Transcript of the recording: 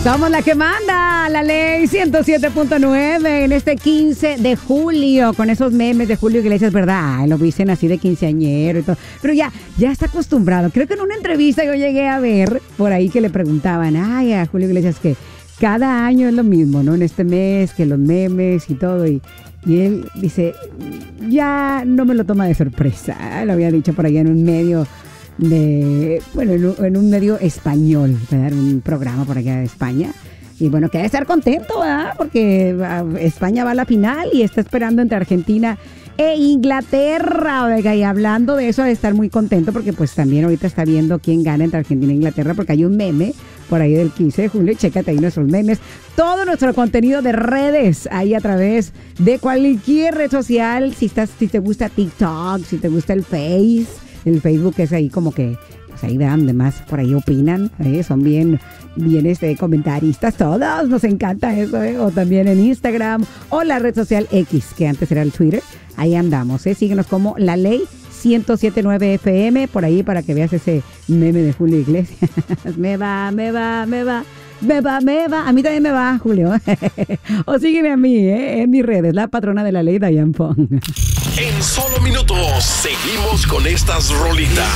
Somos la que manda, la ley 107.9 en este 15 de julio, con esos memes de Julio Iglesias, ¿verdad? Ay, lo dicen así de quinceañero y todo, pero ya está acostumbrado. Creo que en una entrevista yo llegué a ver por ahí que le preguntaban, ay, a Julio Iglesias que cada año es lo mismo, ¿no? En este mes, que los memes y todo, y él dice, ya no me lo toma de sorpresa, lo había dicho por allá en un medio en un medio español, ¿verdad? Un programa por allá de España. Y bueno, que debe estar contento, ¿verdad? Porque España va a la final y está esperando entre Argentina e Inglaterra. Oiga, y hablando de eso, de estar muy contento porque pues también ahorita está viendo quién gana entre Argentina e Inglaterra, porque hay un meme por ahí del 15 de julio. Chécate ahí nuestros memes, todo nuestro contenido de redes, ahí a través de cualquier red social. Si te gusta TikTok, si te gusta el Facebook es ahí como que, pues ahí vean, demás por ahí opinan, son bien comentaristas, todos, nos encanta eso, o también en Instagram, o la red social X, que antes era el Twitter, ahí andamos, síguenos como La Ley 107.9 FM, por ahí para que veas ese meme de Julio Iglesias, me va, a mí también me va, Julio, o sígueme a mí, en mis redes, la patrona de la ley, Diane Fong. En solo minutos, seguimos con estas rolitas.